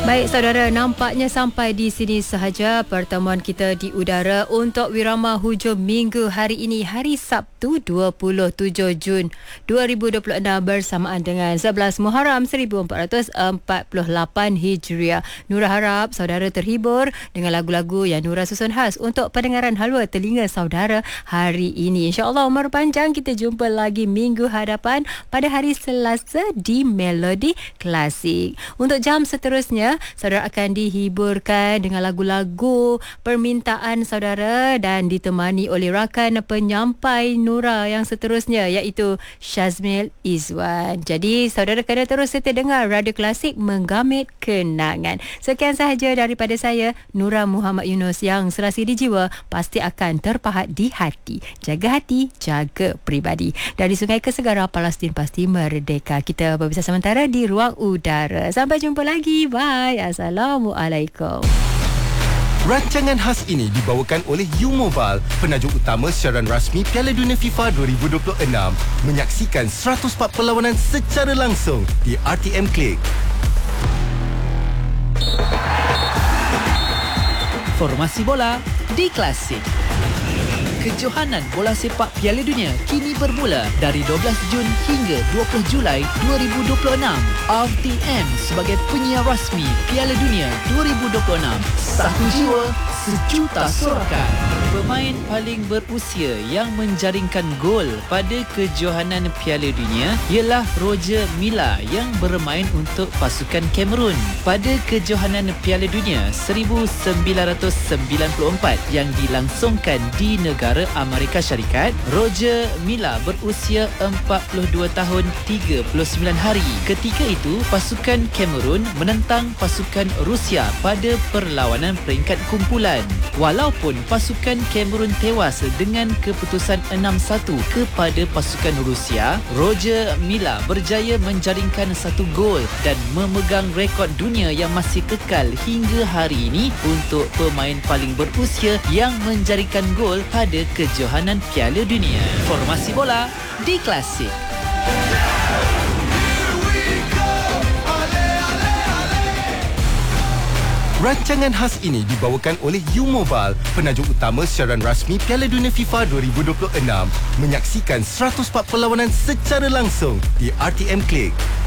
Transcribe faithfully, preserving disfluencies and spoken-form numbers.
Baik saudara, nampaknya sampai di sini sahaja pertemuan kita di udara untuk Wirama Hujung Minggu hari ini, hari Sabtu dua puluh tujuh Jun dua ribu dua puluh enam bersamaan dengan sebelas Muharram seribu empat ratus empat puluh lapan Hijriah. Nura harap saudara terhibur dengan lagu-lagu yang Nura susun khas untuk pendengaran halwa telinga saudara hari ini. InsyaAllah umur panjang, kita jumpa lagi minggu hadapan pada hari Selasa di Melodi Klasik. Untuk jam seterusnya, saudara akan dihiburkan dengan lagu-lagu permintaan saudara dan ditemani oleh rakan penyampai Nura yang seterusnya, iaitu Syazmil Izwan. Jadi saudara kena terus setia dengar Radio Klasik menggamit kenangan. Sekian sahaja daripada saya, Nura Muhammad Yunus, yang serasi di jiwa pasti akan terpahat di hati. Jaga hati, jaga peribadi. Dari Sungai ke Segara, Palestin pasti merdeka. Kita berpisah sementara di ruang udara. Sampai jumpa lagi. Bye. Assalamualaikum. Rancangan khas ini dibawakan oleh U-Mobile, penajuk utama siaran rasmi Piala Dunia FIFA dua ribu dua puluh enam. Menyaksikan seratus part perlawanan secara langsung di R T M Click. Formasi bola di Klasik. Kejohanan bola sepak Piala Dunia kini bermula dari dua belas Jun hingga dua puluh Julai dua ribu dua puluh enam. R T M sebagai penyiar rasmi Piala Dunia dua ribu dua puluh enam. Satu jiwa, sejuta sorakan. Pemain paling berusia yang menjaringkan gol pada kejohanan Piala Dunia ialah Roger Milla yang bermain untuk pasukan Cameroon. Pada kejohanan Piala Dunia seribu sembilan ratus sembilan puluh empat yang dilangsungkan di negara Amerika Syarikat, Roger Milla berusia empat puluh dua tahun tiga puluh sembilan hari. Ketika itu, pasukan Cameroon menentang pasukan Rusia pada perlawanan peringkat kumpulan. Walaupun pasukan Cameroon tewas dengan keputusan enam satu kepada pasukan Rusia, Roger Milla berjaya menjaringkan satu gol dan memegang rekod dunia yang masih kekal hingga hari ini untuk pemain paling berusia yang menjaringkan gol pada kejohanan Piala Dunia. Formasi bola di Klasik. Rancangan khas ini dibawakan oleh U-Mobile, penajuk utama siaran rasmi Piala Dunia FIFA dua ribu dua puluh enam. Menyaksikan seratus part perlawanan secara langsung di R T M Click.